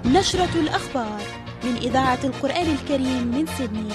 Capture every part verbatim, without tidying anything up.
نشرة الأخبار من إذاعة القرآن الكريم من سيدني.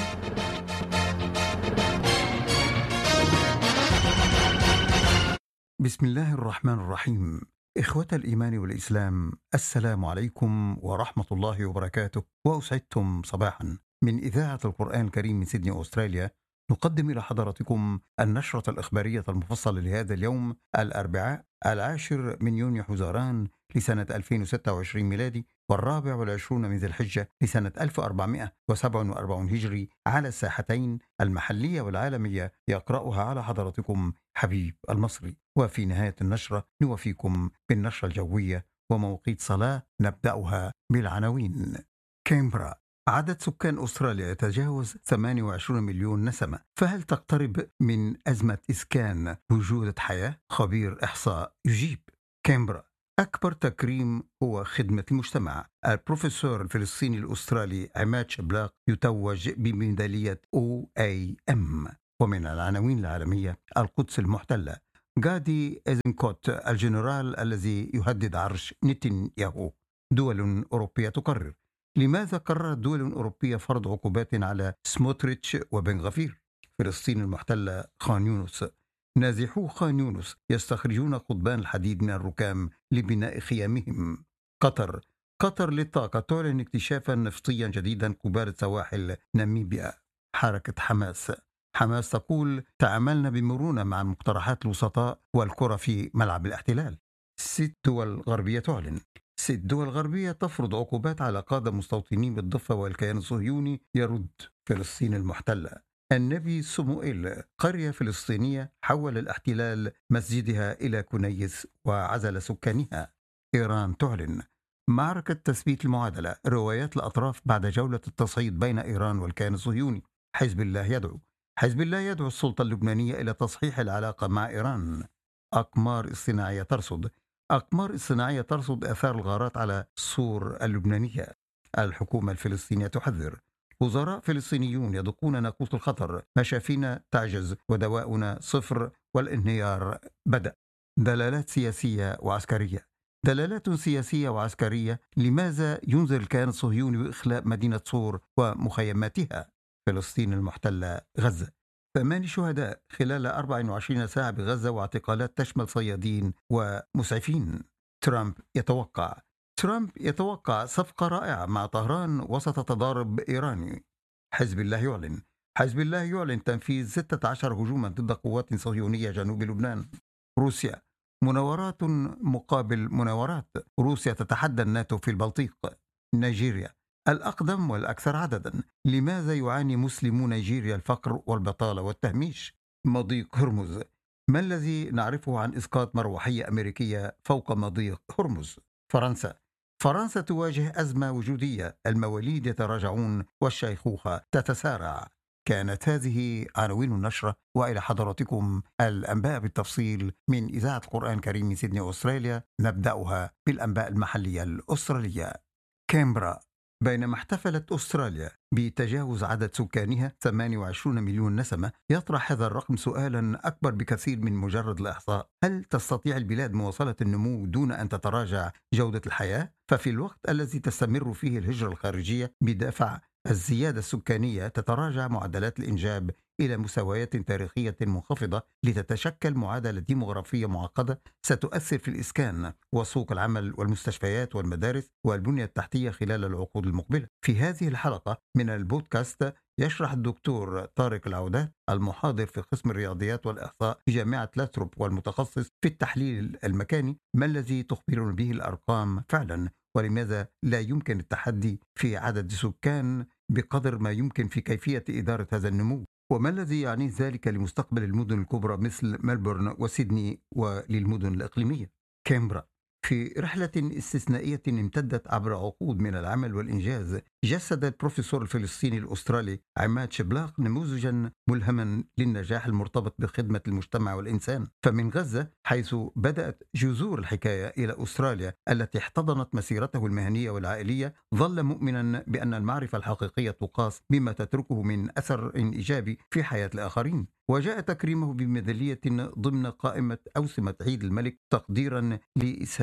بسم الله الرحمن الرحيم. إخوة الإيمان والإسلام، السلام عليكم ورحمة الله وبركاته، وأسعدتم صباحا. من إذاعة القرآن الكريم من سيدني أستراليا نقدم إلى حضراتكم النشرة الإخبارية المفصلة لهذا اليوم الأربعاء العاشر من يونيو حزيران لسنة ألفين وستة وعشرين ميلادي، والرابع والعشرون من ذي الحجة لسنة ألف وأربعمائة وسبعة وأربعين هجري، على الساحتين المحلية والعالمية. يقرأها على حضراتكم حبيب المصري. وفي نهاية النشرة نوفيكم بالنشرة الجوية ومواقيت صلاة، نبدأها بالعناوين. كامبرا: عدد سكان أستراليا يتجاوز ثمانية وعشرين مليون نسمة، فهل تقترب من أزمة إسكان وجودة حياة؟ خبير إحصاء يجيب. كامبرا: أكبر تكريم هو خدمة المجتمع. البروفيسور الفلسطيني الأسترالي عماد شبلاق يتوج بميدالية أو إيه إم. ومن العناوين العالمية: القدس المحتلة، غادي إيزنكوت الجنرال الذي يهدد عرش نتنياهو. دول أوروبية تقرر. لماذا قررت دول أوروبية فرض عقوبات على سموتريتش وبن غفير؟ فلسطين المحتلة، خان يونس، نازحو خان يونس يستخرجون قضبان الحديد من الركام لبناء خيامهم. قطر: قطر للطاقة تعلن اكتشافا نفطيا جديدا قبالة سواحل ناميبيا. حركة حماس: حماس تقول تعاملنا بمرونة مع مقترحات الوسطاء والكرة في ملعب الاحتلال. ست دول غربية تعلن. ست دول غربية تفرض عقوبات على قادة مستوطنين بالضفة والكيان الصهيوني يرد. فلسطين المحتلة: النبي صموئيل، قرية فلسطينية حول الاحتلال مسجدها إلى كنيس وعزل سكانها. إيران تعلن. معركة تثبيت المعادلة، روايات الأطراف بعد جولة التصعيد بين إيران والكيان الصهيوني. حزب الله يدعو. حزب الله يدعو السلطة اللبنانية إلى تصحيح العلاقة مع إيران. أقمار اصطناعية ترصد. أقمار اصطناعية ترصد آثار الغارات على السور اللبنانية. الحكومة الفلسطينية تحذر. وزراء فلسطينيون يدقون ناقوس الخطر، مشافينا تعجز ودواؤنا صفر والانهيار بدأ. دلالات سياسية وعسكرية. دلالات سياسية وعسكرية. لماذا ينذر الكيان الصهيوني بإخلاء مدينة صور ومخيماتها؟ فلسطين المحتلة، غزة: ثمان شهداء خلال أربع وعشرين ساعة بغزة، واعتقالات تشمل صيادين ومسعفين. ترامب يتوقع. ترامب يتوقع صفقة رائعة مع طهران وسط تضارب إيراني. حزب الله يعلن. حزب الله يعلن تنفيذ ستة عشر هجوما ضد قوات صهيونية جنوب لبنان. روسيا: مناورات مقابل مناورات، روسيا تتحدى الناتو في البلطيق. نيجيريا: الأقدم والأكثر عددا، لماذا يعاني مسلمو نيجيريا الفقر والبطالة والتهميش؟ مضيق هرمز: ما الذي نعرفه عن إسقاط مروحية أمريكية فوق مضيق هرمز؟ فرنسا: فرنسا تواجه أزمة وجودية، المواليد يتراجعون والشيخوخة تتسارع. كانت هذه عناوين النشرة، وإلى حضراتكم الأنباء بالتفصيل من إذاعة القرآن الكريم من سيدني أستراليا. نبدأها بالأنباء المحلية الأسترالية. كامبرا: بينما احتفلت أستراليا بتجاوز عدد سكانها ثمانية وعشرين مليون نسمة، يطرح هذا الرقم سؤالا أكبر بكثير من مجرد الإحصاء: هل تستطيع البلاد مواصلة النمو دون أن تتراجع جودة الحياة؟ ففي الوقت الذي تستمر فيه الهجرة الخارجية بدافع الزيادة السكانية، تتراجع معدلات الإنجاب إلى مستويات تاريخية منخفضة، لتتشكل معادلة ديموغرافية معقدة ستؤثر في الإسكان وسوق العمل والمستشفيات والمدارس والبنية التحتية خلال العقود المقبلة. في هذه الحلقة من البودكاست يشرح الدكتور طارق العودات، المحاضر في قسم الرياضيات والإحصاء في جامعة لاتروب والمتخصص في التحليل المكاني، ما الذي تخبرنا به الأرقام فعلا، ولماذا لا يمكن التحدي في عدد السكان بقدر ما يمكن في كيفية إدارة هذا النمو، وما الذي يعنيه ذلك لمستقبل المدن الكبرى مثل ملبورن وسيدني وللمدن الإقليمية. كامبرا: في رحلة استثنائية امتدت عبر عقود من العمل والإنجاز، جسد البروفيسور الفلسطيني الأسترالي عماد شبلاق نموذجا ملهما للنجاح المرتبط بخدمة المجتمع والإنسان. فمن غزة، حيث بدأت جذور الحكاية، إلى أستراليا التي احتضنت مسيرته المهنية والعائلية، ظل مؤمنا بأن المعرفة الحقيقية تقاس بما تتركه من أثر إيجابي في حياة الآخرين. وجاء تكريمه بميدالية ضمن قائمة أوسمة عيد الملك تقديرا لإسهامه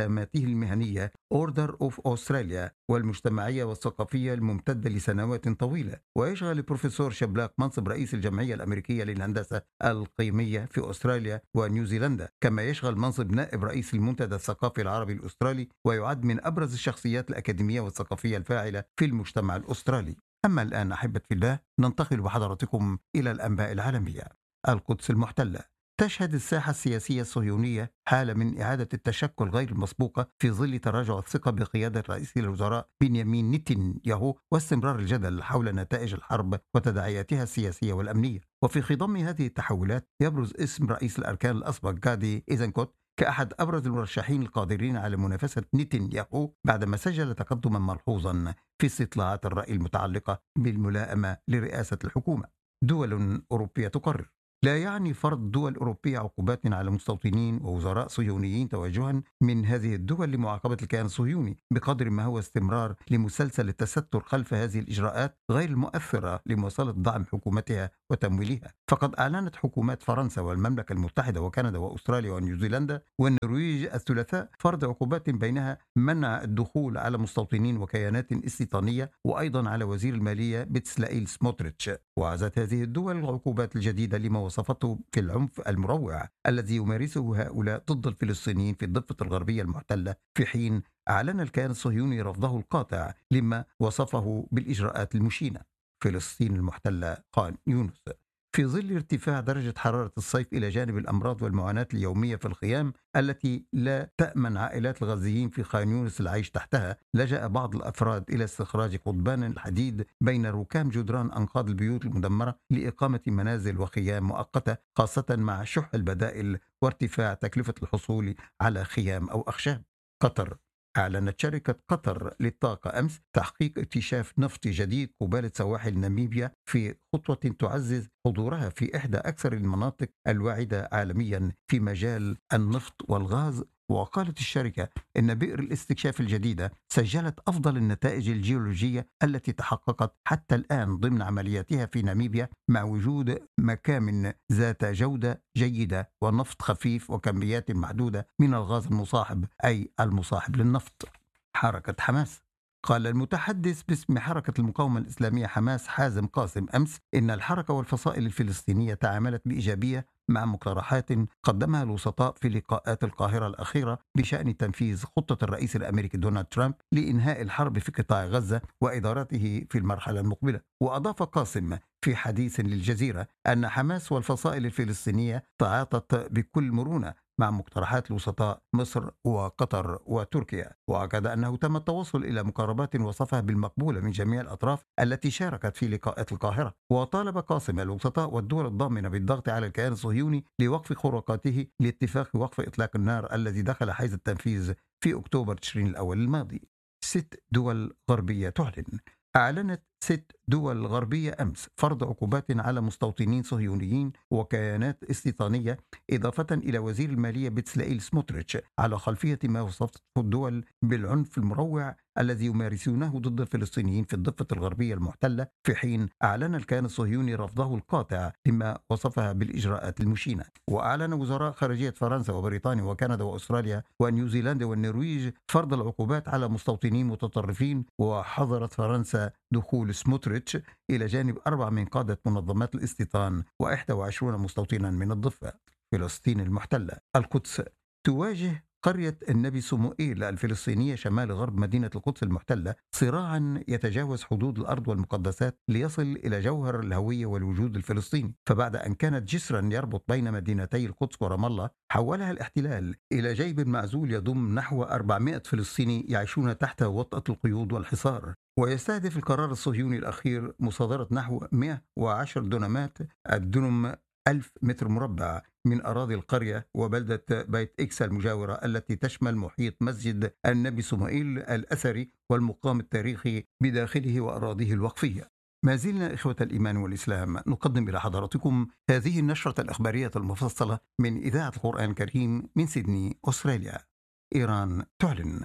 مساهماته المهنية Order of Australia والمجتمعية والثقافية الممتدة لسنوات طويلة. ويشغل البروفيسور شبلاك منصب رئيس الجمعية الأمريكية للهندسة القيمية في أستراليا ونيوزيلندا، كما يشغل منصب نائب رئيس المنتدى الثقافي العربي الأسترالي، ويعد من أبرز الشخصيات الأكاديمية والثقافية الفاعلة في المجتمع الأسترالي. أما الآن أحبة في الله، ننتقل بحضراتكم إلى الأنباء العالمية. القدس المحتلة. تشهد الساحة السياسية الصهيونية حالة من إعادة التشكل غير المسبوقة في ظل تراجع الثقة بقيادة رئيس الوزراء بنيامين نتنياهو واستمرار الجدل حول نتائج الحرب وتداعياتها السياسية والأمنية. وفي خضم هذه التحولات يبرز اسم رئيس الأركان الأسبق غادي إيزنكوت كأحد أبرز المرشحين القادرين على منافسة نتنياهو بعدما سجل تقدما ملحوظا في استطلاعات الرأي المتعلقة بالملائمة لرئاسة الحكومة. دول أوروبية تقرر. لا يعني فرض دول أوروبية عقوبات على مستوطنين ووزراء صهيونيين توجها من هذه الدول لمعاقبة الكيان الصهيوني، بقدر ما هو استمرار لمسلسل التستر خلف هذه الإجراءات غير المؤثرة لمواصلة دعم حكومتها وتمويلها. فقد أعلنت حكومات فرنسا والمملكة المتحدة وكندا وأستراليا ونيوزيلندا والنرويج الثلاثاء فرض عقوبات بينها منع الدخول على مستوطنين وكيانات استيطانية، وأيضا على وزير المالية بتسلائيل سموتريتش. وعزت هذه الدول العقوبات الجديدة لما وصفته في العنف المروع الذي يمارسه هؤلاء ضد الفلسطينيين في الضفة الغربية المحتلة، في حين أعلن الكيان الصهيوني رفضه القاطع لما وصفه بالإجراءات المشينة. فلسطين المحتلة خان يونس. في ظل ارتفاع درجة حرارة الصيف إلى جانب الأمراض والمعاناة اليومية في الخيام التي لا تأمن عائلات الغزيين في خان يونس العيش تحتها، لجأ بعض الأفراد إلى استخراج قضبان الحديد بين ركام جدران أنقاض البيوت المدمرة لإقامة منازل وخيام مؤقتة، خاصة مع شح البدائل وارتفاع تكلفة الحصول على خيام أو أخشاب. قطر. أعلنت شركة قطر للطاقة أمس تحقيق اكتشاف نفطي جديد قبالة سواحل ناميبيا، في خطوة تعزز حضورها في إحدى أكثر المناطق الواعدة عالميا في مجال النفط والغاز. وقالت الشركة إن بئر الاستكشاف الجديدة سجلت أفضل النتائج الجيولوجية التي تحققت حتى الآن ضمن عملياتها في ناميبيا، مع وجود مكامن ذات جودة جيدة ونفط خفيف وكميات محدودة من الغاز المصاحب، أي المصاحب للنفط. حركة حماس. قال المتحدث باسم حركة المقاومة الإسلامية حماس حازم قاسم أمس إن الحركة والفصائل الفلسطينية تعاملت بإيجابية مع مقترحات قدمها الوسطاء في لقاءات القاهرة الأخيرة بشأن تنفيذ خطة الرئيس الأمريكي دونالد ترامب لإنهاء الحرب في قطاع غزة وإدارته في المرحلة المقبلة. وأضاف قاسم في حديث للجزيرة أن حماس والفصائل الفلسطينية تعاطت بكل مرونة مع مقترحات الوسطاء مصر وقطر وتركيا، وأكد أنه تم التوصل إلى مقاربات وصفها بالمقبولة من جميع الأطراف التي شاركت في لقاءات القاهرة. وطالب قاسم الوسطاء والدول الضامنة بالضغط على الكيان الصهيوني لوقف خروقاته لاتفاق وقف إطلاق النار الذي دخل حيز التنفيذ في أكتوبر تشرين الأول الماضي. ست دول غربية تعلن. أعلنت ست دول غربية أمس فرض عقوبات على مستوطنين صهيونيين وكيانات استيطانية، إضافة إلى وزير المالية بتسلائيل سموتريتش، على خلفية ما وصفته الدول بالعنف المروع الذي يمارسونه ضد الفلسطينيين في الضفة الغربية المحتلة، في حين أعلن الكيان الصهيوني رفضه القاطع لما وصفها بالإجراءات المشينة. وأعلن وزراء خارجية فرنسا وبريطانيا وكندا وأستراليا ونيوزيلندا والنرويج فرض العقوبات على مستوطنين متطرفين. وحظرت فرنسا دخول سموتريتش إلى جانب أربعة من قادة منظمات الاستيطان وإحدى وعشرين مستوطنا من الضفة. فلسطين المحتلة. القدس. تواجه قرية النبي صموئيل الفلسطينية شمال غرب مدينة القدس المحتلة صراعا يتجاوز حدود الأرض والمقدسات ليصل إلى جوهر الهوية والوجود الفلسطيني. فبعد أن كانت جسرا يربط بين مدينتي القدس ورام الله، حولها الاحتلال إلى جيب معزول يضم نحو أربعمائة فلسطيني يعيشون تحت وطأة القيود والحصار. ويستهدف القرار الصهيوني الأخير مصادرة نحو مئة وعشرة دونمات، الدنم ألف متر مربع، من أراضي القرية وبلدة بيت إكسا المجاورة التي تشمل محيط مسجد النبي صموئيل الأثري والمقام التاريخي بداخله وأراضيه الوقفية. ما زلنا إخوة الإيمان والإسلام نقدم إلى حضراتكم هذه النشرة الأخبارية المفصلة من إذاعة القرآن الكريم من سيدني أستراليا. إيران تعلن.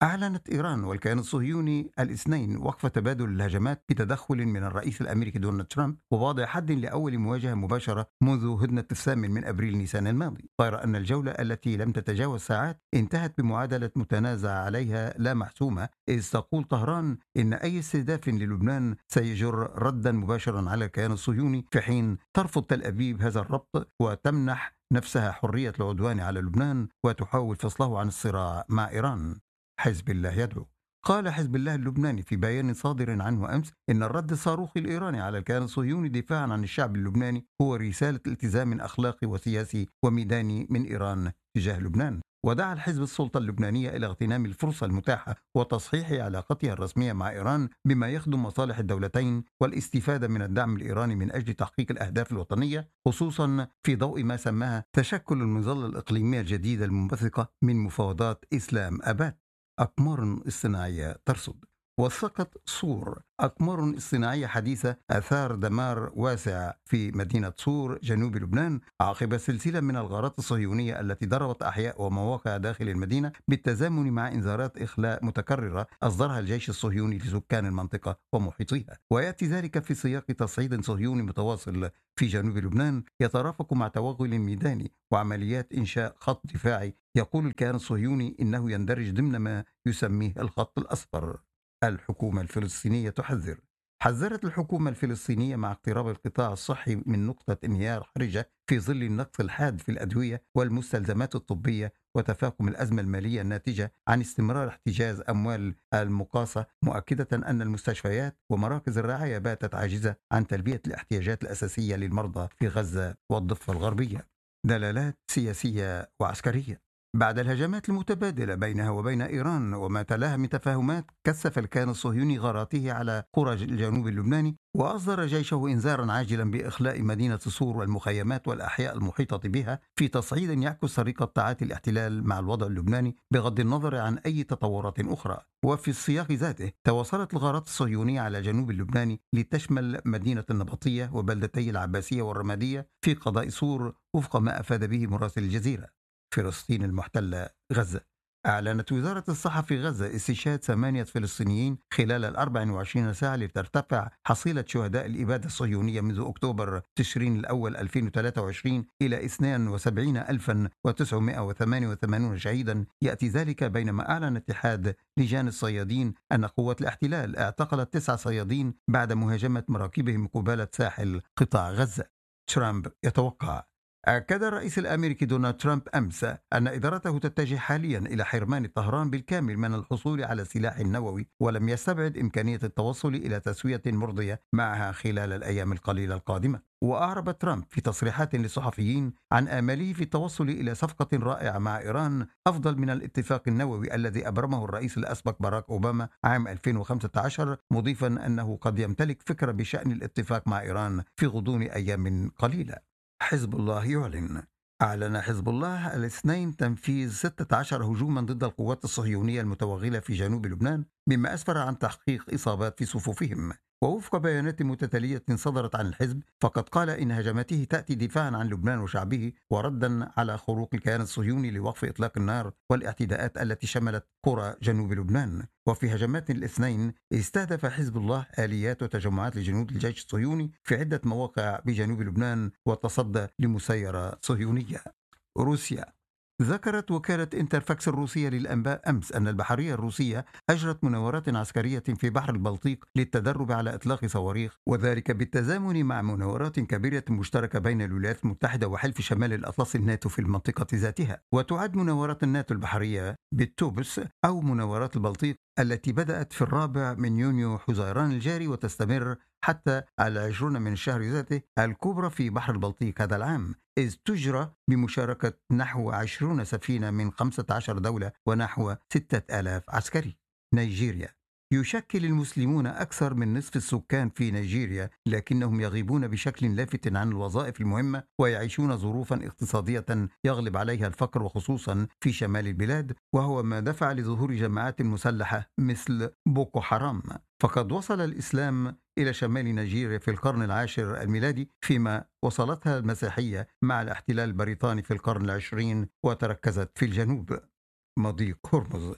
أعلنت إيران والكيان الصهيوني الاثنين وقف تبادل الهجمات بتدخل من الرئيس الأمريكي دونالد ترامب ووضع حد لأول مواجهة مباشرة منذ هدنة الثامن من أبريل نيسان الماضي، غير أن الجولة التي لم تتجاوز ساعات انتهت بمعادلة متنازع عليها لا محسومة، إذ تقول طهران إن أي استهداف للبنان سيجر ردا مباشرا على الكيان الصهيوني، في حين ترفض تل أبيب هذا الربط وتمنح نفسها حرية العدوان على لبنان وتحاول فصله عن الصراع مع إيران. حزب الله يدعو. قال حزب الله اللبناني في بيان صادر عنه أمس إن الرد الصاروخي الإيراني على الكيان الصهيوني دفاعا عن الشعب اللبناني هو رسالة التزام أخلاقي وسياسي وميداني من إيران تجاه لبنان. ودعا الحزب السلطة اللبنانية إلى اغتنام الفرصة المتاحة وتصحيح علاقتها الرسمية مع إيران بما يخدم مصالح الدولتين والاستفادة من الدعم الإيراني من أجل تحقيق الأهداف الوطنية، خصوصا في ضوء ما سماها تشكل المظلة الإقليمية الجديدة المنبثقة من مفاوضات إسلام أباد. أقمار اصطناعية ترصد. وثقت صور أقمار اصطناعية حديثة أثار دمار واسع في مدينة صور جنوب لبنان عقب سلسلة من الغارات الصهيونية التي ضربت أحياء ومواقع داخل المدينة بالتزامن مع إنذارات إخلاء متكررة أصدرها الجيش الصهيوني لسكان المنطقة ومحيطها. ويأتي ذلك في سياق تصعيد صهيوني متواصل في جنوب لبنان يترافق مع توغل ميداني وعمليات إنشاء خط دفاعي يقول الكيان الصهيوني إنه يندرج ضمن ما يسميه الخط الأصفر. الحكومة الفلسطينية تحذر. حذرت الحكومة الفلسطينية مع اقتراب القطاع الصحي من نقطة انهيار حرجة في ظل النقص الحاد في الأدوية والمستلزمات الطبية وتفاقم الأزمة المالية الناتجة عن استمرار احتجاز أموال المقاصة، مؤكدة أن المستشفيات ومراكز الرعاية باتت عاجزة عن تلبية الاحتياجات الأساسية للمرضى في غزة والضفة الغربية. دلالات سياسية وعسكرية. بعد الهجمات المتبادلة بينها وبين إيران وما تلاها من تفاهمات، كثف الكيان الصهيوني غاراته على قرى الجنوب اللبناني وأصدر جيشه إنذارا عاجلا بإخلاء مدينة صور والمخيمات والأحياء المحيطة بها في تصعيد يعكس طريقة تعاطي الاحتلال مع الوضع اللبناني بغض النظر عن أي تطورات أخرى. وفي السياق ذاته تواصلت الغارات الصهيونية على جنوب اللبناني لتشمل مدينة النبطية وبلدتي العباسية والرمادية في قضاء صور وفق ما أفاد به مراسل الجزيرة. فلسطين المحتلة غزة. أعلنت وزارة الصحة في غزة استشهاد ثمانية فلسطينيين خلال الأربع وعشرين ساعة لترتفع حصيلة شهداء الإبادة الصهيونية منذ أكتوبر تشرين الأول ألفين وثلاثة وعشرين إلى اثنين وسبعين ألفا وتسعمائة وثمانية وثمانين شهيدا. يأتي ذلك بينما أعلن اتحاد لجان الصيادين أن قوات الاحتلال اعتقلت تسع صيادين بعد مهاجمة مراكبهم قبالة ساحل قطاع غزة. ترامب يتوقع. أكد الرئيس الأمريكي دونالد ترامب أمس أن إدارته تتجه حاليا إلى حرمان طهران بالكامل من الحصول على سلاح نووي، ولم يستبعد إمكانية التوصل إلى تسوية مرضية معها خلال الأيام القليلة القادمة. وأعرب ترامب في تصريحات للصحفيين عن آمله في التوصل إلى صفقة رائعة مع إيران أفضل من الاتفاق النووي الذي أبرمه الرئيس الأسبق باراك أوباما عام ألفين وخمسة عشر، مضيفا أنه قد يمتلك فكرة بشأن الاتفاق مع إيران في غضون أيام قليلة. حزب الله يعلن. أعلن حزب الله الاثنين تنفيذ ستة عشر هجوما ضد القوات الصهيونية المتوغلة في جنوب لبنان، مما أسفر عن تحقيق إصابات في صفوفهم. ووفق بيانات متتالية صدرت عن الحزب، فقد قال إن هجماته تأتي دفاعا عن لبنان وشعبه وردا على خروق الكيان الصهيوني لوقف إطلاق النار والاعتداءات التي شملت قرى جنوب لبنان. وفي هجمات الاثنين استهدف حزب الله آليات وتجمعات لجنود الجيش الصهيوني في عدة مواقع بجنوب لبنان وتصدى لمسيرة صهيونية. روسيا. ذكرت وكالة انترفاكس الروسية للأنباء أمس أن البحرية الروسية أجرت مناورات عسكرية في بحر البلطيق للتدرب على إطلاق صواريخ، وذلك بالتزامن مع مناورات كبيرة مشتركة بين الولايات المتحدة وحلف شمال الأطلس الناتو في المنطقة ذاتها. وتعد مناورات الناتو البحرية بالتوبس أو مناورات البلطيق التي بدأت في الرابع من يونيو حزيران الجاري وتستمر حتى العشرون من الشهر ذاته الكبرى في بحر البلطيق هذا العام، إذ تجرى بمشاركة نحو عشرين سفينة من خمسة عشر دولة ونحو ستة آلاف عسكري. نيجيريا. يشكل المسلمون أكثر من نصف السكان في نيجيريا، لكنهم يغيبون بشكل لافت عن الوظائف المهمة ويعيشون ظروفا اقتصادية يغلب عليها الفقر، وخصوصا في شمال البلاد، وهو ما دفع لظهور جماعات مسلحة مثل بوكو حرام. فقد وصل الإسلام إلى شمال نيجيريا في القرن العاشر الميلادي، فيما وصلتها المسيحية مع الاحتلال البريطاني في القرن العشرين وتركزت في الجنوب. مضيق هرمز.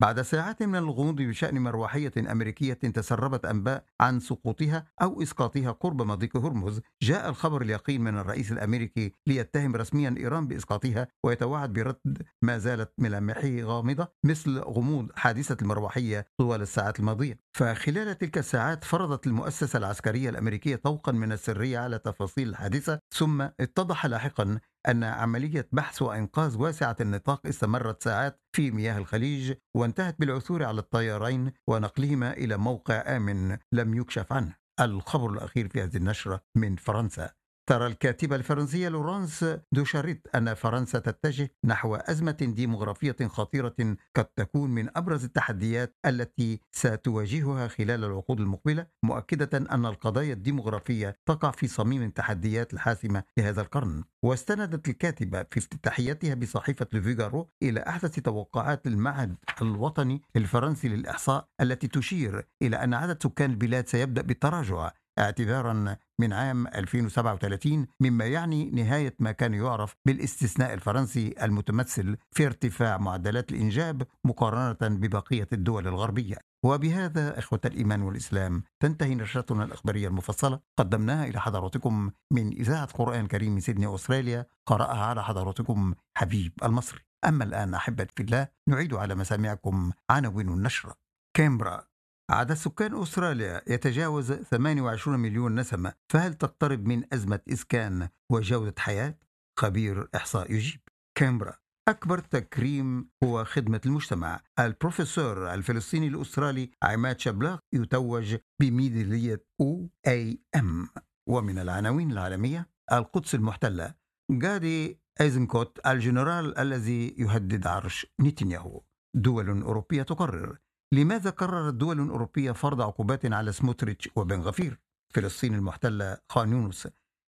بعد ساعات من الغموض بشأن مروحية أمريكية تسربت أنباء عن سقوطها أو إسقاطها قرب مضيق هرمز، جاء الخبر اليقين من الرئيس الأمريكي ليتهم رسميا إيران بإسقاطها ويتوعد برد ما زالت ملامحه غامضة مثل غموض حادثة المروحية طوال الساعات الماضية. فخلال تلك الساعات فرضت المؤسسة العسكرية الأمريكية طوقا من السرية على تفاصيل الحادثة، ثم اتضح لاحقا أن عملية بحث وإنقاذ واسعة النطاق استمرت ساعات في مياه الخليج، وانتهت بالعثور على الطيارين ونقلهما إلى موقع آمن لم يكشف عنه. الخبر الأخير في هذه النشرة من فرنسا. ترى الكاتبة الفرنسية لورانس دوشاريت أن فرنسا تتجه نحو أزمة ديمغرافية خطيرة قد تكون من أبرز التحديات التي ستواجهها خلال العقود المقبلة، مؤكدة أن القضايا الديمغرافية تقع في صميم التحديات الحاسمة لهذا القرن. واستندت الكاتبة في افتتاحيتها بصحيفة لفيغارو إلى أحدث توقعات المعهد الوطني الفرنسي للإحصاء التي تشير إلى أن عدد سكان البلاد سيبدأ بالتراجع اعتبارا من عام ألفين وسبعة وثلاثين، مما يعني نهاية ما كان يعرف بالاستثناء الفرنسي المتمثل في ارتفاع معدلات الإنجاب مقارنة ببقية الدول الغربية. وبهذا إخوة الإيمان والإسلام تنتهي نشرتنا الإخبارية المفصلة، قدمناها إلى حضراتكم من إذاعة قرآن كريم من سيدني أستراليا، قرأها على حضراتكم حبيب المصري. أما الآن أحبت في الله نعيد على مسامعكم عناوين النشرة. كامبرا. عدد سكان أستراليا يتجاوز ثمانية وعشرين مليون نسمة، فهل تقترب من أزمة إسكان وجودة حياة؟ خبير إحصاء يجيب. كامبرا. أكبر تكريم هو خدمة المجتمع. البروفيسور الفلسطيني الأسترالي عماد شبلاق يتوج بميدالية أو إيه إم. ومن العناوين العالمية: القدس المحتلة، غادي أيزنكوت الجنرال الذي يهدد عرش نتنياهو. دول أوروبية تقرر. لماذا قررت دول أوروبية فرض عقوبات على سموتريتش وبن غفير؟ فلسطين المحتلة، خان يونس.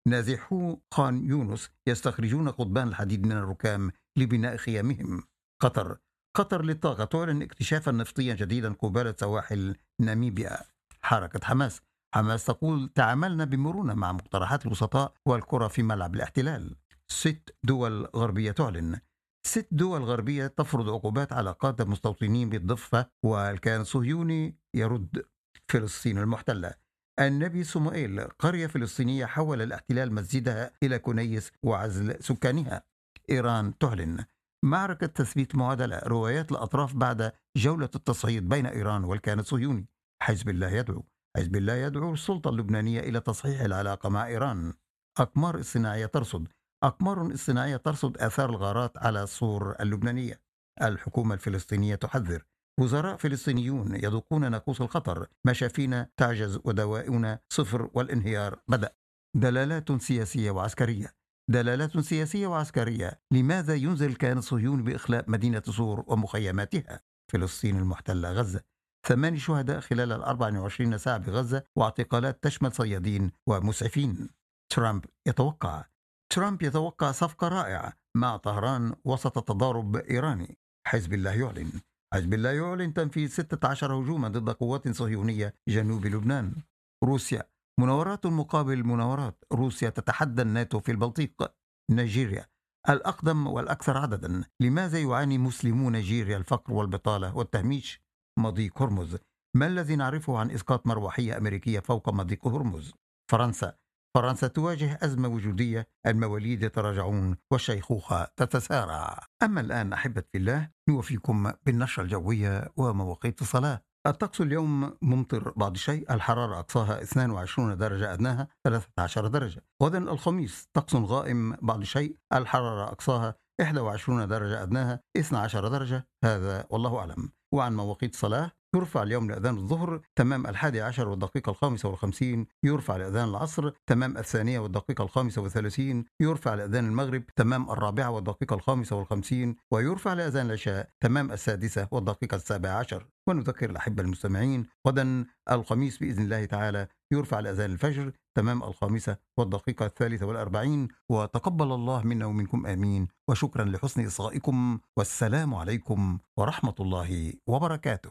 نازحو خان يونس يستخرجون قضبان الحديد من الركام لبناء خيامهم. قطر. قطر للطاقة تعلن اكتشافا نفطيا جديدا قبالة سواحل ناميبيا. حركة حماس. حماس تقول تعاملنا بمرونة مع مقترحات الوسطاء والكرة في ملعب الاحتلال. ست دول غربية تعلن. ست دول غربية تفرض عقوبات على قادة مستوطنين بالضفة، والكيان الصهيوني يرد. فلسطين المحتلة. النبي صموئيل، قرية فلسطينية حول الاحتلال مسجدها إلى كنيس وعزل سكانها. إيران تعلن. معركة تثبيت معادلة، روايات الأطراف بعد جولة التصعيد بين إيران والكيان الصهيوني. حزب الله يدعو. حزب الله يدعو السلطة اللبنانية إلى تصحيح العلاقة مع إيران. أقمار اصطناعية ترصد. أقمار اصطناعية ترصد آثار الغارات على السور اللبنانية. الحكومة الفلسطينية تحذر. وزراء فلسطينيون يذوقون ناقوس الخطر، مشافينا تعجز ودوائنا صفر والانهيار بدأ. دلالات سياسية وعسكرية. دلالات سياسية وعسكرية. لماذا ينزل الكيان الصهيوني بإخلاء مدينة صور ومخيماتها؟ فلسطين المحتلة. غزة. ثماني شهداء خلال الأربع وعشرين ساعة بغزة، واعتقالات تشمل صيادين ومسعفين. ترامب يتوقع. ترامب يتوقع صفقة رائعة مع طهران وسط تضارب إيراني. حزب الله يعلن. حزب الله يعلن تنفيذ ستة عشر هجوما ضد قوات صهيونية جنوب لبنان. روسيا. مناورات مقابل مناورات، روسيا تتحدى الناتو في البلطيق. نيجيريا. الأقدم والأكثر عددا. لماذا يعاني مسلمو نيجيريا الفقر والبطالة والتهميش؟ مضيق هرمز. ما الذي نعرفه عن إسقاط مروحية أمريكية فوق مضيق هرمز؟ فرنسا. فرنسا تواجه أزمة وجودية، المواليد يتراجعون والشيخوخة تتسارع. أما الآن أحبة في الله نوفيكم بالنشرة الجوية ومواقيت الصلاة. الطقس اليوم ممطر بعض الشيء، الحرارة أقصاها اثنين وعشرين درجة، أدناها ثلاثة عشر درجة. غدا الخميس طقس غائم بعض الشيء، الحرارة أقصاها إحدى وعشرين درجة، أدناها اثنتا عشرة درجة. هذا والله أعلم. وعن مواقيت الصلاة: يرفع اليوم لأذان الظهر تمام الحادي عشر والدقيقة الخامسة والخمسين، يرفع لأذان العصر تمام الثانية والدقيقة الخامسة والثلاثين، يرفع لأذان المغرب تمام الرابعة والدقيقة الخامسة والخمسين، ويرفع لأذان العشاء تمام السادسة والدقيقة السابعة عشر. ونذكر الأحبة المستمعين غدا الخميس بإذن الله تعالى يرفع لأذان الفجر تمام الخامسة والدقيقة الثالثة والأربعين. وتقبل الله منا ومنكم آمين، وشكرا لحسن إصغائكم، والسلام عليكم ورحمة الله وبركاته.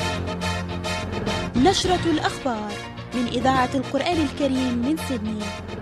نشرة الأخبار من إذاعة القرآن الكريم من سيدني.